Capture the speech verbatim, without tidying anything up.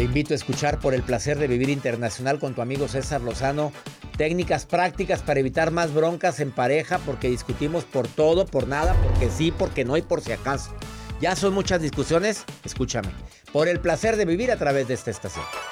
Te invito a escuchar Por el placer de vivir internacional con tu amigo César Lozano. Técnicas prácticas para evitar más broncas en pareja, porque discutimos por todo, por nada, porque sí, porque no y por si acaso. Ya son muchas discusiones, escúchame. Por el placer de vivir a través de esta estación.